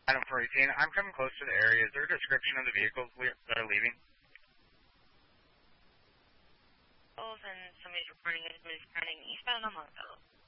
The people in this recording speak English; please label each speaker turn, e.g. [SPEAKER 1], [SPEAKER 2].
[SPEAKER 1] Item 418, I'm coming close to the area. Is there a description of the vehicles that are leaving?
[SPEAKER 2] And somebody's reporting somebody's turning eastbound on Longfellow.